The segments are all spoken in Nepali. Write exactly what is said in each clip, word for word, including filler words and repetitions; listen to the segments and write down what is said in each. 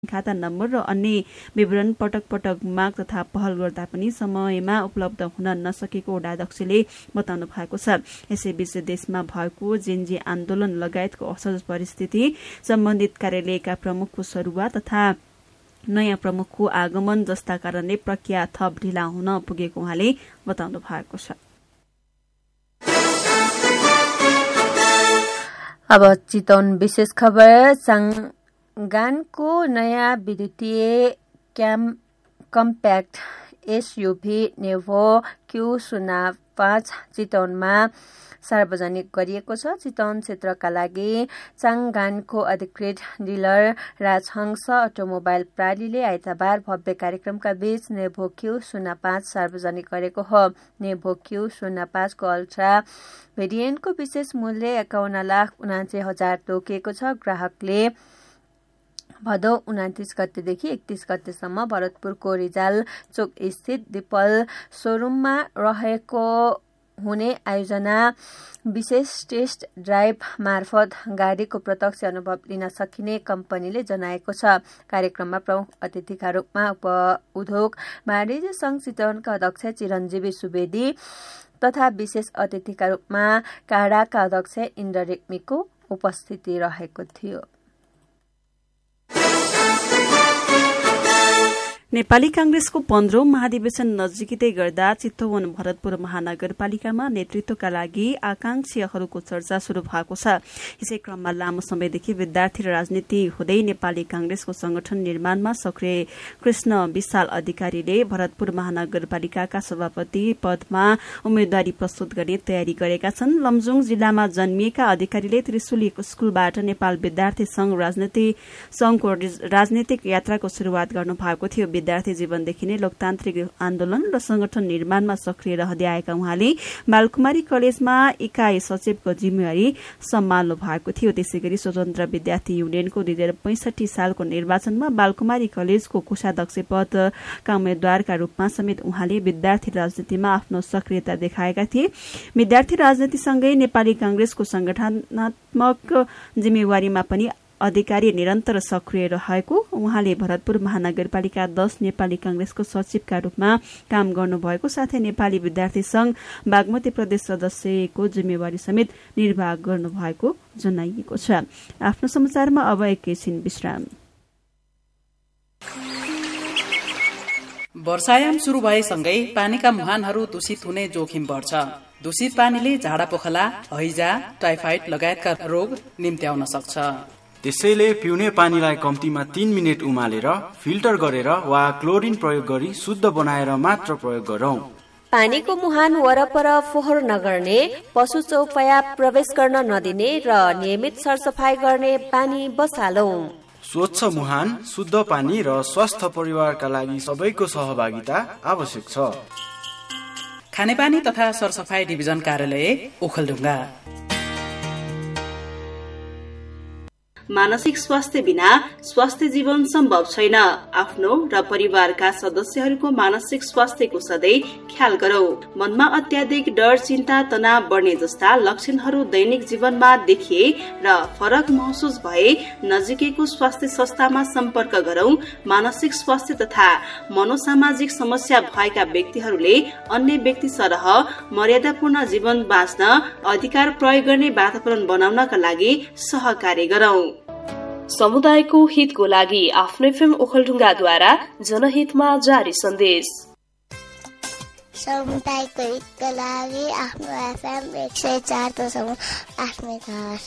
खाता नम्बर र अन्य विवरण पटक पटक माग तथा पहल गर्दा पनि समयमा उपलब्ध हुन नसकेको वडा अध्यक्षले बताउनु भएको छ। यसैबीच देशमा भएको जेनजी आन्दोलन लगायतको असहज परिस्थिति, सम्बन्धित कार्यालयका प्रमुखको सरुवा तथा नयाँ प्रमुखको आगमन जस्ता कारणले प्रक्रिया थप ढिला हुन पुगेको उहाँले बताउनु भएको छ। अब चितवन विशेष खबर। चाङगानको नयाँ विद्युतीय क्याम कम्प्याक्ट एसयूभी नेभो क्यू शून्य पाँच चितवनमा सार्वजनिक गरिएको छ। चितवन क्षेत्रका लागि चाङगानको अधिकृत डिलर राजहंस अटोमोबाइल प्रालीले आइतबार भव्य कार्यक्रमका बीच नेभो क्यू शून्य पाँच सार्वजनिक गरेको हो। नेभो क्यू शून्य पाँचको अल्ट्रा भेरिएन्टको विशेष मूल्य एकाउन्न लाख उनासी हजार तोकिएको छ। ग्राहकले भदौ उनातिस गतेदेखि एकतीस गतेसम्म भरतपुरको रिजाल चोक स्थित दिपल शोरूममा रहेको हुने आयोजना विशेष टेस्ट ड्राइभ मार्फत गाडीको प्रत्यक्ष अनुभव लिन सकिने कम्पनीले जनाएको छ। कार्यक्रममा प्रमुख अतिथिका रूपमा उप उद्योग वाणिज्य संघ चितवनका अध्यक्ष चिरञ्जीवी सुवेदी तथा विशेष अतिथिका रूपमा काडाका अध्यक्ष इन्द्र रेग्मीको उपस्थिति रहेको थियो। नेपाली कांग्रेसको पन्ध्रौं महाधिवेशन नजिकै गर्दा चितवन भरतपुर महानगरपालिकामा नेतृत्वका लागि आकांक्षीहरूको चर्चा शुरू भएको छ। यसै क्रममा लामो समयदेखि विद्यार्थी राजनीति हुँदै नेपाली कांग्रेसको संगठन निर्माणमा सक्रिय कृष्ण विशाल अधिकारीले भरतपुर महानगरपालिकाका सभापति पदमा उम्मेद्वारी प्रस्तुत गर्ने तयारी गरेका छन्। लमजुङ जिल्लामा जन्मिएका अधिकारीले त्रिशुली स्कूलबाट नेपाल विद्यार्थी संघ राजनीति संघको राजनीतिक यात्राको शुरूआत गर्नु भएको थियो। विद्यार्थी जीवनदेखि नै लोकतान्त्रिक आन्दोलन र संगठन निर्माणमा सक्रिय रहँदै आएका उहाँले बालकुमारी कलेजमा इकाई सचिवको जिम्मेवारी सम्हाल्नु भएको थियो। त्यसैगरी स्वतन्त्र विद्यार्थी युनियनको दुई हजार पैंसठी सालको निर्वाचनमा बालकुमारी कलेजको कोषाध्यक्ष पदका उम्मेद्वारका रूपमा समेत उहाँले विद्यार्थी राजनीतिमा आफ्नो सक्रियता देखाएका थिए। विद्यार्थी राजनीतिसँगै नेपाली कांग्रेसको संगठनात्मक जिम्मेवारीमा पनि अधिकारी निरन्तर सक्रिय रहेको उहाँले भरतपुर महानगरपालिका दश नेपाली कांग्रेसको सचिवका रूपमा काम गर्नुभएको साथै नेपाली विद्यार्थी संघ बागमती प्रदेश सदस्यको जिम्मेवारी समेत निर्वाह गर्नुभएको जनाइएको छ। आफ्नो समाचारमा अब एकैछिन विश्राम। वर्षायाम शुरू भएसँगै पानीका मुहानहरू दूषित हुने जोखिम बढ्छ। दूषित पानीले झाडा पोखला, हैजा, टाइफाइड लगायतका रोग निम्त्याउन सक्छ। त्यसैले पिउने पानीलाई कम्तीमा तीन मिनट उमालेर फिल्टर गरेर वा क्लोरिन प्रयोग गरी शुद्ध बनाएर मात्र प्रयोग गरौं। पानीको मुहान वरपर फोहोर नगर्ने, पशु चौपाया प्रवेश गर्न नदिने र नियमित सरसफाई गर्ने बानी बसालौं। स्वच्छ मुहान, शुद्ध पानी र स्वस्थ परिवारका लागि सबैको सहभागिता आवश्यक छ। खानेपानी तथा सरसफाई डिभिजन कार्यालय ओखलढुङ्गा। मानसिक स्वास्थ्य बिना स्वास्थ्य जीवन सम्भव छैन। आफ्नो र परिवारका सदस्यहरूको मानसिक स्वास्थ्यको सधैँ ख्याल गरौ। मनमा अत्याधिक डर, चिन्ता, तनाव बढ्ने जस्ता लक्षणहरू दैनिक जीवनमा देखिए र फरक महसुस भए नजिकैको स्वास्थ्य संस्थामा सम्पर्क गरौ। मानसिक स्वास्थ्य तथा मनोसामाजिक समस्या भएका व्यक्तिहरूले अन्य व्यक्ति सरह मर्यादापूर्ण जीवन बाँच्न अधिकार प्रयोग गर्ने वातावरण बनाउनका लागि सहकार्य गरौ। समुदायको हितको लागि आफ्नो एफएम ओखलढुङ्गाद्वारा जनहितमा जारी सन्देश। समुदायको हितको लागि आफ्नो एफएम एक सय चार दशमलव आठ मेगाहर्ज।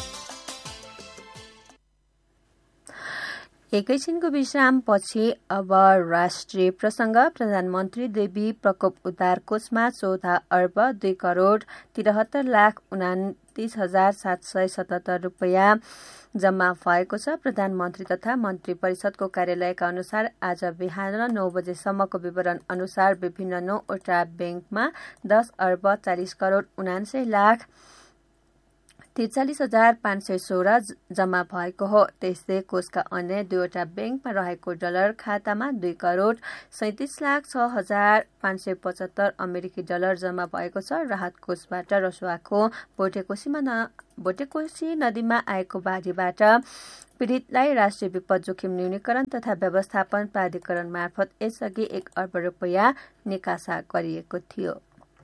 एकैछिनको विश्राम पछि अब राष्ट्रिय प्रसंग। प्रधानमन्त्री देवी प्रकोप उद्धार कोषमा चौध अर्ब दुई करोड़ तिरहत्तर लाख उनातिस हजार सात सय सतहत्तर रूपियाँ जम्मा भएको छ। प्रधानमन्त्री तथा मन्त्री परिषदको कार्यालयका अनुसार आज बिहान नौ बजेसम्मको विवरण अनुसार विभिन्न नौवटा ब्याङ्कमा दस अर्ब चालिस करोड़ उनान्सय लाख त्रिचालिस हजार पाँच सय सोह्र जम्मा भएको हो। त्यस्तै कोषका अन्य दुईवटा ब्याङ्कमा रहेको डलर खातामा दुई करोड़ सैतिस लाख छ हजार पाँच सय पचहत्तर अमेरिकी डलर जम्मा भएको छ। राहत कोषबाट रसुवाको भोटेकोशीमा न भोटेकोशी नदीमा आएको बाढीबाट पीड़ितलाई राष्ट्रिय विपद जोखिम न्यूनीकरण तथा व्यवस्थापन प्राधिकरण मार्फत यसअघि एक अर्ब रुपियाँ निकासा गरिएको थियो।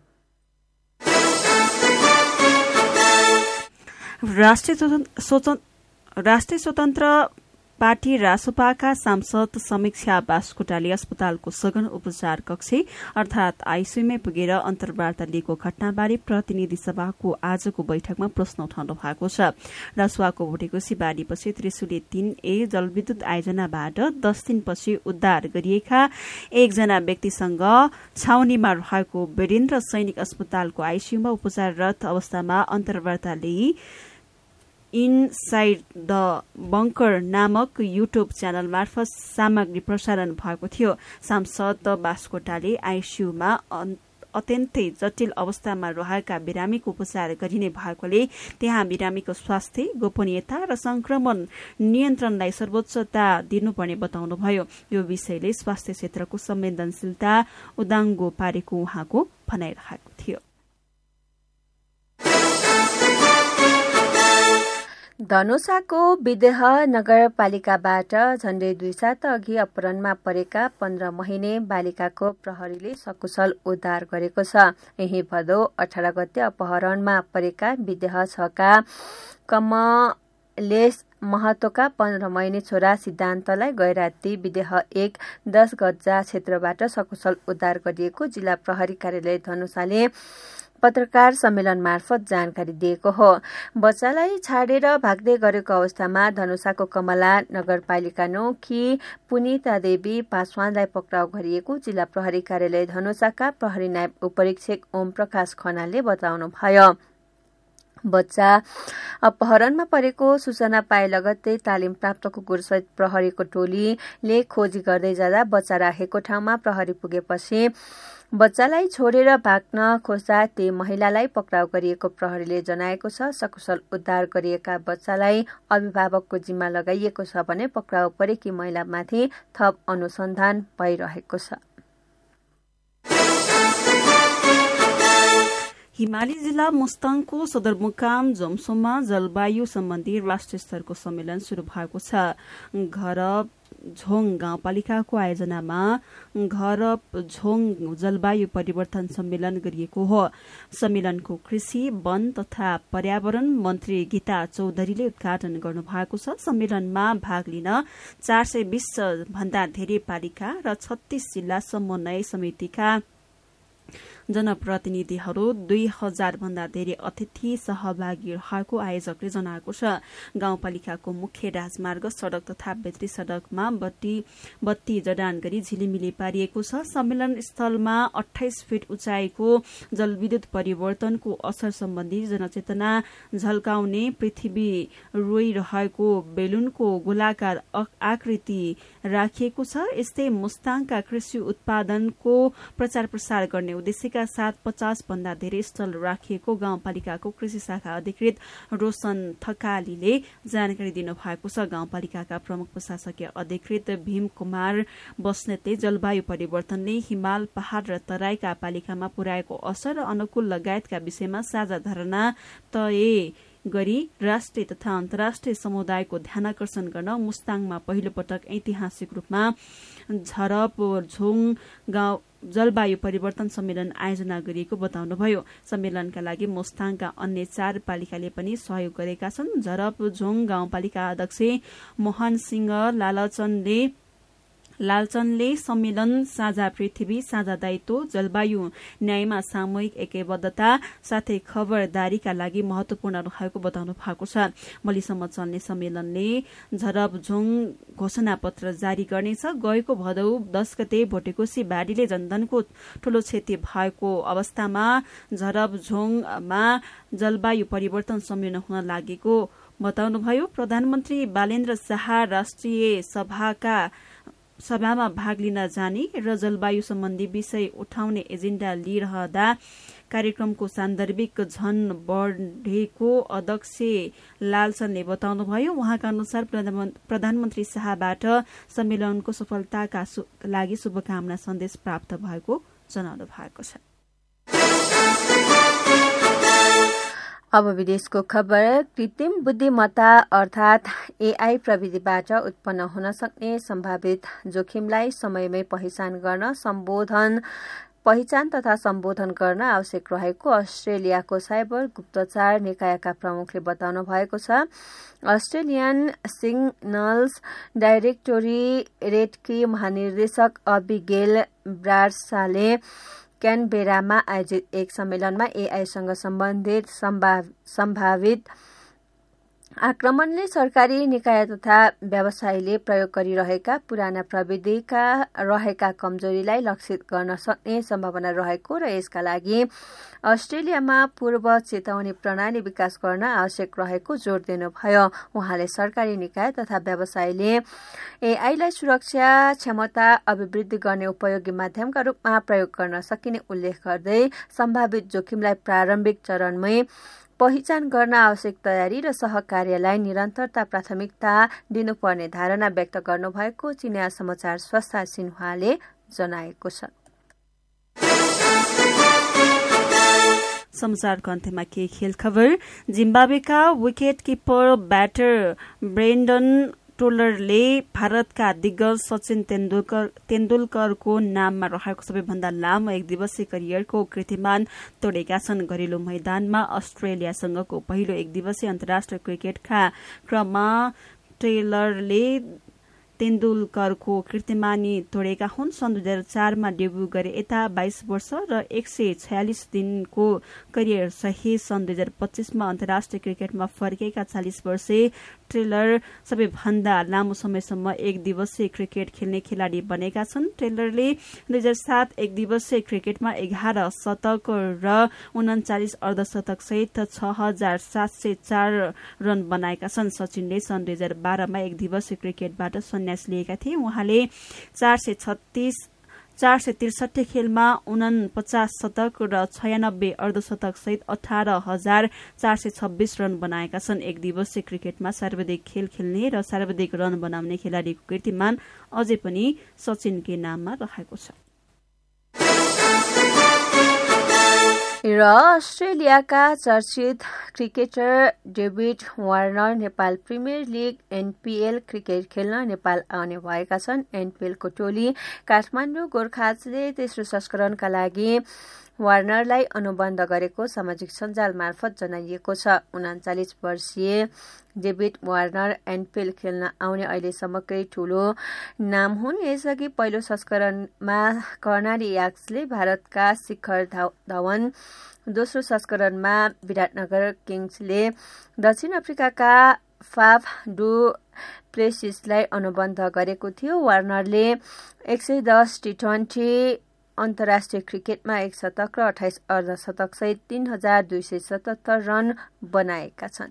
राष्ट्रिय स्वतन्त्र पार्टी रासोपाका सांसद समीक्षा बास्कोटाले अस्पतालको सघन उपचार कक्ष अर्थात आईसीयूमै पुगेर अन्तर्वार्ता लिएको घटनाबारे प्रतिनिधि सभाको आजको बैठकमा प्रश्न उठाउनु भएको छ। रसुवाको भोटेकोशी बाढीपछि त्रिशुली तीन ए जलविद्युत आयोजनाबाट दस दिनपछि उद्धार गरिएका एकजना व्यक्तिसँग छाउनीमा रहेको वीरेन्द्र सैनिक अस्पतालको आईसीयूमा उपचाररत अवस्थामा अन्तर्वार्ता लिई इनसाइड द बंकर नामक युट्युब च्यानल मार्फत सामग्री प्रसारण भएको थियो। सांसद बास्कोटाले आईसीयूमा अत्यन्तै जटिल अवस्थामा रहेका बिरामीको उपचार गरिने भएकोले त्यहाँ बिरामीको स्वास्थ्य गोपनीयता र संक्रमण नियन्त्रणलाई सर्वोच्चता दिनुपर्ने बताउनुभयो। यो विषयले स्वास्थ्य क्षेत्रको संवेदनशीलता उदाङ्गो पारेको उहाँको भनाइरहेको थियो। धनुषाको विदेह नगरपालिकाबाट झण्डै दुई साता अघि अपहरणमा परेका पन्ध्र महिने बालिकाको प्रहरीले सकुशल उद्धार गरेको छ। यही भदौ अठार गते अपहरणमा परेका विदेह छका कमलेश महतोका पन्ध्र महिने छोरा सिद्धान्तलाई गैराती विदेह एक दस गज्जा क्षेत्रबाट सकुशल उद्धार गरिएको जिल्ला प्रहरी कार्यालय धनुषाले पत्रकार सम्मेलन मार्फत जानकारी दिएको हो। बच्चालाई छाडेर भाग्दै गरेको अवस्थामा धनुषाको कमला नगरपालिका नौकी पुनिता देवी पासवानलाई पक्राउ गरिएको जिल्ला प्रहरी कार्यालय धनुषाका प्रहरी नायब उपरीक्षक ओम प्रकाश खनालले बताउनुभयो। बच्चा अपहरणमा परेको सूचना पाए लगत्तै तालिम प्राप्त कुकुरसहित प्रहरीको टोलीले खोजी गर्दै जाँदा बच्चा राखेको ठाउँमा प्रहरी पुगेपछि बच्चालाई छोडेर भाग्न खोज्दा ती महिलालाई पक्राउ गरिएको प्रहरीले जनाएको छ। सकुशल उद्धार गरिएका बच्चालाई अभिभावकको जिम्मा लगाइएको छ भने पक्राउ परेकी महिलामाथि थप अनुसन्धान भइरहेको छ। हिमाली जिल्ला मुस्ताङको सदरमुकाम जोमसोममा जलवायु सम्बन्धी राष्ट्रिय स्तरको सम्मेलन शुरू भएको छ। घर झोङ गाउँपालिकाको आयोजनामा घर झोङ जलवायु परिवर्तन सम्मेलन गरिएको हो। सम्मेलनको कृषि वन तथा पर्यावरण मन्त्री गीता चौधरीले उद्घाटन गर्नुभएको छ। सम्मेलनमा भाग लिन चार सय बीस भन्दा धेरै पालिका र छत्तीस जिल्ला समन्वय समितिका जनप्रतिनिधिहरू दुई हजार भन्दा धेरै अतिथि सहभागी रहेको आयोजकले जनाएको छ। गाउँपालिकाको मुख्य राजमार्ग सड़क तथा बेत्री सड़कमा बत्ती बत्ती जडान गरी झिलिमिली पारिएको छ। सम्मेलन स्थलमा अठाइस फिट उचाइको जलविद्युत परिवर्तनको असर सम्बन्धी जनचेतना झल्काउने पृथ्वी रोइरहेको बेलुनको गोलाकार आकृति राखिएको छ। यस्तै मुस्ताङका कृषि उत्पादनको प्रचार प्रसार गर्ने उद्देश्यका साथ पचास भन्दा धेरै स्टल राखिएको गाउँपालिकाको कृषि शाखा अधिकृत रोशन थकालीले जानकारी दिनुभएको छ। गाउँपालिकाका प्रमुख प्रशासकीय अधिकृत भीम कुमार बस्नेतले जलवायु परिवर्तनले हिमाल पहाड़ र तराईका पालिकामा पुर्याएको असर र अनुकूल लगायतका विषयमा साझा धारणा तय गरी राष्ट्रिय तथा अन्तर्राष्ट्रिय समुदायको ध्यानाकर्षण गर्न मुस्ताङमा पहिलो पटक ऐतिहासिक रूपमा झरप झोङ गाउँ जलवायु परिवर्तन सम्मेलन आयोजना गरिएको बताउनुभयो। सम्मेलनका लागि मुस्ताङका अन्य चार पालिकाले पनि सहयोग गरेका छन्। झरप झोङ गाउँपालिका अध्यक्ष मोहन सिंह लालचनले लालचनले सम्मेलन साझा पृथ्वी साझा दायित्व जलवायु न्यायमा सामूहिक एकबद्धता साथै खबरदारीका लागि महत्वपूर्ण रहेको बताउनु भएको छ। भोलिसम्म चल्ने सम्मेलनले झरपझोङ घोषणा पत्र जारी गर्नेछ। गएको भदौ दस गते भोटेकोशी बाढीले जनधनको ठूलो क्षति भएको अवस्थामा झरपझोङमा जलवायु परिवर्तन सम्मेलन हुन लागेको बताउनुभयो। प्रधानमन्त्री बालेन्द्र शाह राष्ट्रिय सभाका सभामा भाग लिन जाने र जलवायु सम्बन्धी विषय उठाउने एजेन्डा लिइरहँदा कार्यक्रमको सान्दर्भिक झन बढेको अध्यक्ष लालसनले बताउनुभयो। उहाँका अनुसार प्रधानमन्त्री शाहबाट सम्मेलनको सफलताका लागि शुभकामना सन्देश प्राप्त भएको जनाउनु भएको छ। अब विदेशको खबर। कृत्रिम बुद्धिमत्ता अर्थात एआई प्रविधिबाट उत्पन्न हुन सक्ने सम्भावित जोखिमलाई समयमै पहिचान गर्न सम्बोधन पहिचान तथा सम्बोधन गर्न आवश्यक रहेको अस्ट्रेलियाको साइबर गुप्तचार निकायका प्रमुखले बताउनु भएको छ। अस्ट्रेलियन सिग्नल्स डाइरेक्टोरेटकी महानिर्देशक अबिगेल ब्राड्साले क्यानबेरामा आयोजित एक सम्मेलनमा एआईसँग सम्बन्धित सम्भावित आक्रमणले सरकारी निकाय तथा व्यवसायले प्रयोग गरिरहेका पुराना प्रविधिका रहेका कमजोरीलाई लक्षित गर्न सक्ने सम्भावना रहेको र यसका लागि अस्ट्रेलियामा पूर्व चेतावनी प्रणाली विकास गर्न आवश्यक रहेको जोड़ दिनुभयो। उहाँले सरकारी निकाय तथा व्यवसायले एआईलाई सुरक्षा क्षमता अभिवृद्धि गर्ने उपयोगी माध्यमका रूपमा प्रयोग गर्न सकिने उल्लेख गर्दै सम्भावित जोखिमलाई प्रारम्भिक चरणमै पहिचान गर्न आवश्यक तयारी र सहकार्यलाई निरन्तरता प्राथमिकता दिनुपर्ने धारणा व्यक्त गर्नुभएको चिनिया समाचार संस्था सिन्हुवाले जनाएको छ। समाचारको अन्त्यमा के खेल खबर। जिम्बाब्वेका विकेट किपर ब्याटर ब्रेन्डन टोलरले भारतका दिग्गज सचिन तेन्दुलकर तेन्दुलकरको नाममा रहेको सबैभन्दा लामो एक दिवसीय करियरको कीर्तिमान तोडेका छन्। घरेलु मैदानमा अस्ट्रेलियासँगको पहिलो एक दिवसीय अन्तर्राष्ट्रिय क्रिकेटका क्रममा टेलरले तेन्दुलकरको कीर्तिमानी तोडेका हुन्। सन् दुई हजार चारमा डेब्यू गरे यता बाइस वर्ष र एक सय छयालिस दिनको करियर सहित सन् दुई हजार पच्चीसमा अन्तर्राष्ट्रिय क्रिकेटमा फर्केका चालिस वर्षीय टेलर सबैभन्दा लामो समयसम्म एक दिवसीय क्रिकेट खेल्ने खेलाडी बनेका छन्। टेलरले दुई हजार सात एक दिवसीय क्रिकेटमा एघार शतक र उन्चालिस अर्धशतक सहित छ हजार सात सय चार रन बनाएका छन्। सचिनले सन् दुई हजार बाह्रमा एक दिवसीय क्रिकेटबाट सन्यास लिएका थिए। उहाँले चार सय छत्तीस चार सय त्रिसठी खेलमा उनपचास शतक र छयानब्बे अर्धशतक सहित अठार हजार चार सय छब्बीस रन बनाएका छन्। एक दिवसीय क्रिकेटमा सर्वाधिक खेल खेल्ने र सर्वाधिक रन बनाउने खेलाडीको कीर्तिमान अझै पनि सचिनकै नाममा रहेको छ। र अस्ट्रेलियाका चर्चित cricketer David Warner Nepal premier league NPL cricket खेल्न नेपाल आउने भएका छन्। एनपीएलको टोली काठमाडौँ गोर्खाजले तेस्रो संस्करणका लागि वार्नरलाई अनुबन्ध गरेको सामाजिक सञ्जाल मार्फत जनाइएको छ। उन्चालिस वर्षीय डेभिड वार्नर एनपीएल खेल्न आउने अहिलेसम्मकै ठूलो नाम हुन्। यसअघि पहिलो संस्करणमा कर्णाली याक्सले भारतका शिखर धवन, दोस्रो संस्करणमा विराटनगर किङ्सले दक्षिण अफ्रिकाका फाफ डु प्लेसिसलाई अनुबन्ध गरेको थियो। वार्नरले एक सय दस टी ट्वेन्टी अन्तर्राष्ट्रिय क्रिकेटमा एक शतक र अठाइस अर्धशतक सहित तीन हजार दुई सय सतहत्तर रन बनाएका छन्।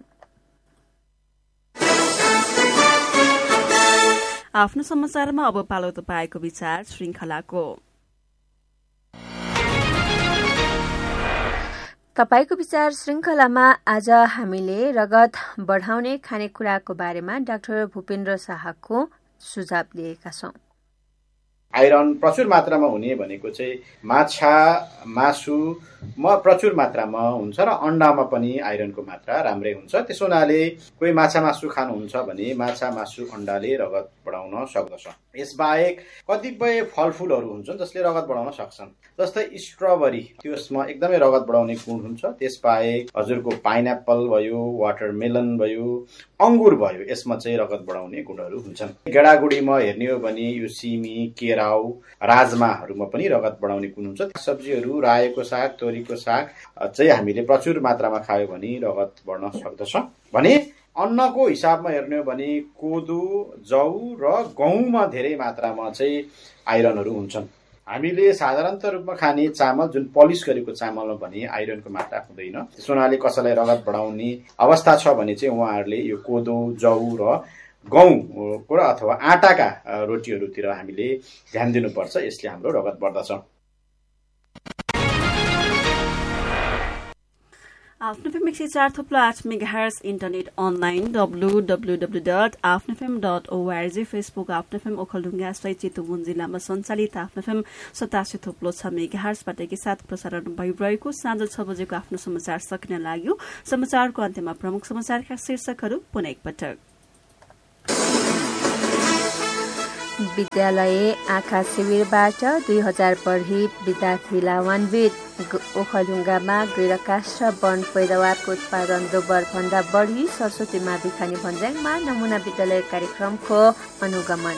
आफ्नो समाचारमा अब पालो तपाईँको विचार श्रृंखलाको। तपाईको विचार श्रृंखलामा आज हामीले रगत बढाउने खानेकुराको बारेमा डाक्टर भूपेन्द्र शाहको सुझाव लिएका छौं। आइरन प्रचुर मात्रामा हुने भनेको चाहिँ माछा, मासुमा प्रचुर मात्रामा हुन्छ र अण्डामा पनि आइरनको मात्रा राम्रै हुन्छ। त्यसो हुनाले कोही माछा मासु खानुहुन्छ भने माछा मासु अण्डाले रगत बढाउन सक्दछ। यसबाहेक कतिपय फलफूलहरू हुन्छन् जसले रगत बढाउन सक्छन्, जस्तै स्ट्रबेरी, त्यसमा एकदमै रगत बढाउने गुण हुन्छ। त्यसबाहेक हजुरको पाइनएप्पल भयो, वाटरमेलन भयो, अंगुर भयो, यसमा चाहिँ रगत बढाउने गुणहरू हुन्छन्। गेडागुडीमा हेर्ने हो भने यो सिमी, केराउ, राजमाहरूमा पनि रगत बढाउने गुण हुन्छ। सब्जीहरू रायोको साग, तोरीको साग चाहिँ हामीले प्रचुर मात्रामा खायो भने रगत बढ्न सक्दछ। भने अन्नको हिसाबमा हेर्ने हो भने कोदो, जौ र गहुँमा धेरै मात्रामा चाहिँ आइरनहरू हुन्छन्। हामीले साधारणतः रूपमा खाने चामल जुन पलिस गरेको चामलमा भने आइरनको मात्रा हुँदैन। त्यसो हुनाले कसैलाई रगत बढाउने अवस्था छ भने चाहिँ उहाँहरूले यो कोदो, जौ र गहुँको अथवा आटाका रोटीहरूतिर हामीले ध्यान दिनुपर्छ। यसले हाम्रो रगत बढ्दछ। आफ्नो एफएम एक सय चार थुप्लो आठ megahertz internet online W W W dot आफ्नो एफएम डट ओआरजी फेसबुक आफ्नो एफएम ओखलढुङ्गा सहित चितवन जिल्लामा सञ्चालित आफ्नो एफएम सतासी थुप्लो छ मेगाहर्जबाट एकैसाथ प्रसारण भइरहेको साँझ छ बजेको आफ्नो समाचार सकिन लाग्यो। समाचारको अन्त्यमा प्रमुख समाचारका शीर्षकहरू पुनः एकपटक। विद्यालय आँखा शिविरबाट दुई हजार बढी विद्यार्थी लाभान्वित। ओखलढुङ्गामा गैरकाष्ठ वन पैदावारको उत्पादन दोब्बर भन्दा बढी। सरस्वती मावि खानी भन्ज्याङमा नमुना विद्यालय कार्यक्रमको अनुगमन।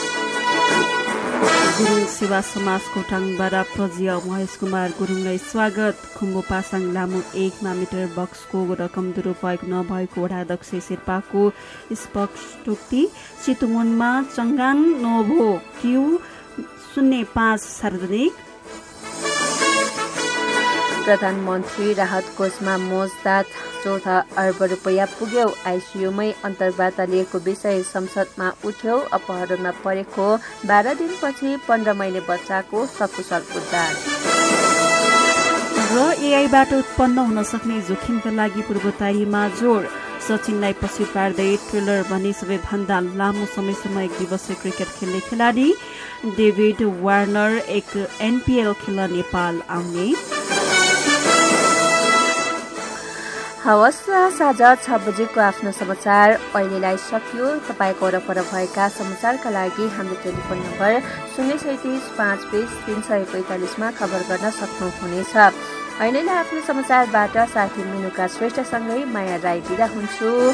गुरुङ सेवा समाजको टाङबाट प्रज्य महेश कुमार गुरुङलाई स्वागत। खुम्बु पासाङ लामो एकमा मिटर बक्सको रकम दुरूपयोग नभएको वडाध्यक्ष शेर्पाको स्पष्टोक्ति। चितवनमा चङ्गान नोभो क्यू शून्य पाँच सार्वजनिक। प्रधानमन्त्री राहत कोषमा मोजदात चौध अर्ब रुपियाँ पुग्यो। आइसियुमै अन्तर्वार्ता लिएको विषय संसदमा उठ्यो। अपहरणमा परेको बाह्र दिनपछि पन्ध्र महिने बच्चाको सकुशल उद्धार। र एआईबाट उत्पन्न हुन सक्ने जोखिमका लागि पूर्व तयारीमा जोड। सचिनलाई पछि पार्दै ट्रेलर भने सबैभन्दा लामो समयसम्म एक दिवसीय क्रिकेट खेल्ने खेलाडी। डेभिड वार्नर एक एनपीएल खेल्न नेपाल आउने। हवस्, साँझ छ बजेको आफ्नो समाचार अहिलेलाई सकियो। तपाईँको वरपर भएका समाचारका लागि हाम्रो टेलिफोन नम्बर शून्य सैतिस पाँच बिस तीन सय पैँतालिसमा खबर गर्न सक्नुहुनेछ। अहिलेलाई आफ्नो समाचारबाट साथी मेनुका श्रेष्ठसँगै माया राई बिदा हुन्छु।